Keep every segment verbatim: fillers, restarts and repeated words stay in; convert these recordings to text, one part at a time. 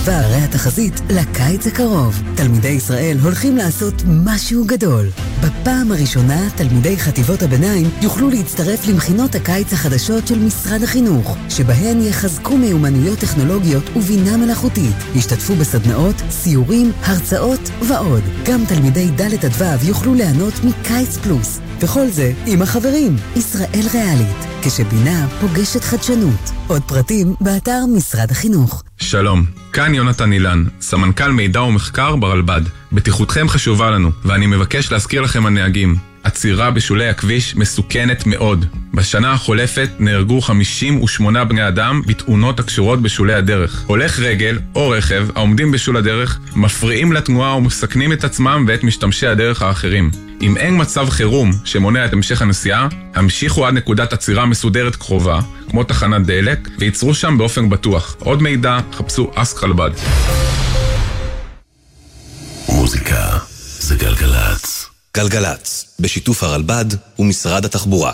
והרי התחזית לקיץ הקרוב. תלמידי ישראל הולכים לעשות משהו גדול. בפעם הראשונה, תלמידי חטיבות הביניים יוכלו להצטרף למכינות הקיץ החדשות של משרד החינוך, שבהן יחזקו מיומנויות טכנולוגיות ובינה מלאכותית. ישתתפו בסדנאות, סיורים, הרצאות ועוד. גם תלמידי ד' עד ו' יוכלו ליהנות מקיץ פלוס. וכל זה עם החברים, ישראל ריאלית, כשבינה פוגשת חדשנות. עוד פרטים באתר משרד החינוך. שלום, כאן יונתן אילן, סמנכ"ל מידע ומחקר ברלב"ד. בטיחותכם חשובה לנו, ואני מבקש להזכיר לכם הנהגים. עצירה בשולי הכביש מסוכנת מאוד. בשנה החולפת נהרגו חמישים ושמונה בני אדם בתאונות הקשורות בשולי הדרך. הולך רגל או רכב העומדים בשול הדרך מפריעים לתנועה ומסכנים את עצמם ואת משתמשי הדרך האחרים. אם אין מצב חירום שמונע את המשך הנסיעה, המשיכו עד נקודת עצירה מסודרת קרובה, כמו תחנת דלק, וייצרו שם באופן בטוח. עוד מידע, חפשו אסק רלב"ד. מוזיקה זה גלגלץ. גלגלץ, בשיתוף הרלב"ד ומשרד התחבורה.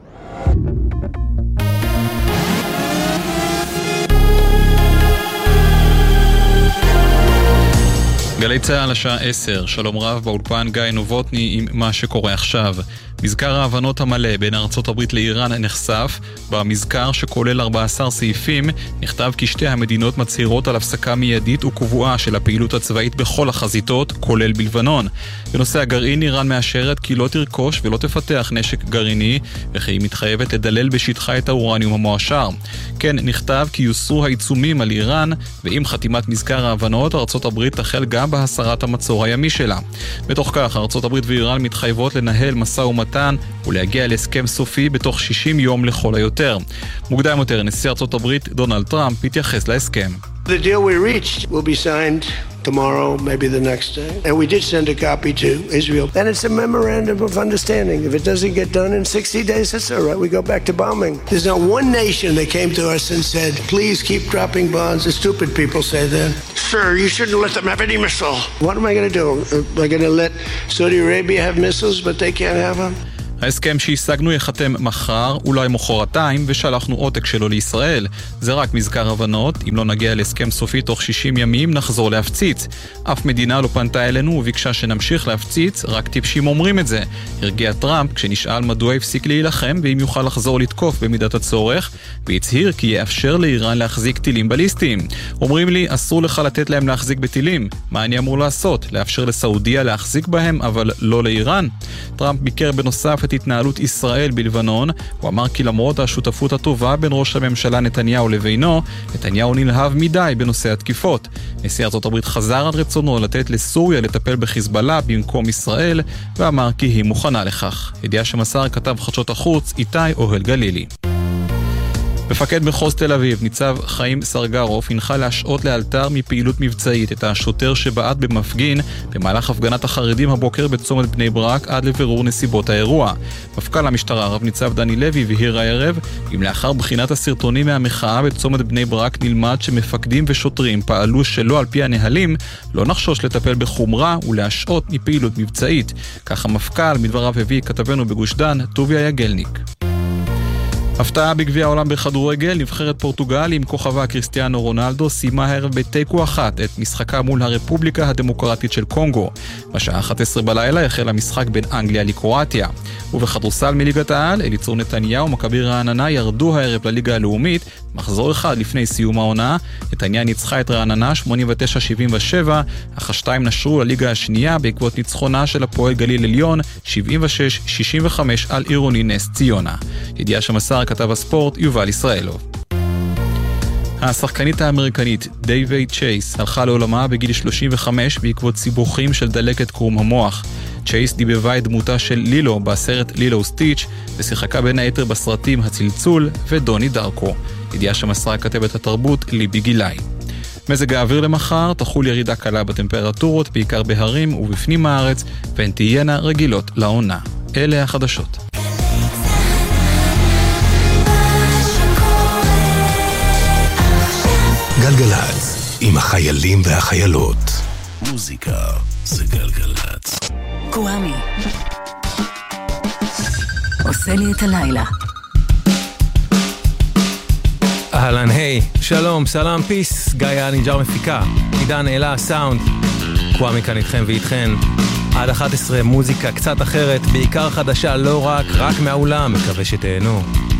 גלי צהל השעה עשר, שלום רב באולפן גיא נובוטני עם מה שקורה עכשיו. מזכר ההבנות המלא בין ארצות הברית לאיראן נחשף. במזכר שכולל ארבעה עשר סעיפים נכתב כי שתי המדינות מצהירות על הפסקה מיידית וקבועה של הפעילות הצבאית בכל החזיתות, כולל בלבנון. בנושא הגרעין, איראן מאשרת כי לא תרכוש ולא תפתח נשק גרעיני, וכי היא מתחייבת לדלל בשטחה את האורניום המועשר. כן, נכתב כי יוסרו העיצומים על איראן, ועם חתימת מזכר ההבנות ארצות הברית תחל גם בהסרת המצור הימי שלה. בתוך כך, ארצות הברית ואיראן מתחייבות לנהל משא ומתן ולהגיע להסכם סופי בתוך שישים יום לכל היותר. מוקדם יותר, נשיא ארצות הברית דונלד טראמפ התייחס להסכם. The deal we reached will be signed tomorrow, maybe the next day. And we did send a copy to Israel. And it's a memorandum of understanding. If it doesn't get done in sixty days, that's all right. We go back to bombing. There's not one nation that came to us and said, please keep dropping bombs. The stupid people say that. Sir, you shouldn't let them have any missile. What am I going to do? Am I going to let Saudi Arabia have missiles, but they can't have them? ההסכם שהשגנו יחתם מחר, אולי מחרתיים, ושלחנו עותק שלו לישראל. זה רק מזכר הבנות. אם לא נגיע להסכם סופי תוך שישים ימים, נחזור להפציץ. אף מדינה לא פנתה אלינו וביקשה שנמשיך להפציץ, רק טיפשים אומרים את זה. הרגיע טראמפ כשנשאל מדוע הפסיק להילחם ואם יוכל לחזור לתקוף במידת הצורך, והצהיר כי יאפשר לאיראן להחזיק טילים בליסטיים. אומרים לי, אסור לך לתת להם להחזיק בטילים. מה אני אמור לעשות? לאפשר לסעודיה להחזיק בהם, אבל לא לאיראן? טראמפ ביקר בנוסף את התנהלות ישראל בלבנון. הוא אמר כי למרות השותפות הטובה בין ראש הממשלה נתניהו לבינו, נתניהו נלהב מדי בנושא התקיפות. נשיא ארצות הברית חזר על רצונו לתת לסוריה לטפל בחיזבאללה במקום ישראל, ואמר כי היא מוכנה לכך. ידיעה שמסר כתב חדשות החוץ איתי אוהל גלילי. מפקד מחוז תל אביב, ניצב חיים סרגרוף, הנחה להשעות לאלתר מפעילות מבצעית את השוטר שבעט במפגין במהלך הפגנת החרדים הבוקר בצומת בני ברק עד לבירור נסיבות האירוע. מפכ"ל המשטרה רב ניצב דני לוי והיר הערב, אם לאחר בחינת הסרטונים מהמחאה בצומת בני ברק נלמד שמפקדים ושוטרים פעלו שלא על פי הנהלים, לא נחשוש לטפל בחומרה ולהשעות מפעילות מבצעית. כך המפכ"ל, מדבריו הביא כתבנו בגוש דן, טוביה יגלניק. הפתעה בגביע העולם בכדורגל, נבחרת פורטוגל עם כוכבה קריסטיאנו רונלדו סיימה הערב בתיקו אחת את משחקה מול הרפובליקה הדמוקרטית של קונגו. בשעה אחת עשרה בלילה החל המשחק בין אנגליה לקרואטיה. ובכדורסל מליגת העל, אליצור נתניה ומכבי רעננה ירדו הערב לליגה הלאומית, מחזור אחד לפני סיום העונה. נתניה ניצחה את רעננה שמונים ותשע שבעים ושבע, אך השתיים נשרו לליגה השנייה בעקבות ניצחונה של הפועל גליל עליון שבעים ושש שישים וחמש על עירוני נס ציונה. ידיעה שמסר כתב הספורט יובל ישראלוב. השחקנית האמריקנית דייבי צ'ייס הלכה לעולמה בגיל שלושים וחמש בעקבות סיבוכים של דלקת קרום המוח. צ'ייס דיבבה את דמותה של לילו בסרט לילו סטיץ' ושיחקה בין היתר בסרטים הצלצול ודוני דרקו. ידיעה שמסרה כתבת התרבות ליבי גילאי. מזג האוויר למחר, תחול ירידה קלה בטמפרטורות בעיקר בהרים ובפנים הארץ, והן תהיינה רגילות לעונה. אלה החדשות. גלגלץ, עם החיילים והחיילות. מוזיקה זה גלגלץ. קוואמי עושה לי את הלילה. אהלן, היי, שלום, סלام, פיס, גיא הניג'ר מפיקה, עידן אלה הסאונד, קוואמי כאן איתכם ואיתכן, עד אחת עשרה מוזיקה קצת אחרת, בעיקר חדשה, לא רק, רק מהאולם, מקווה שתהנו.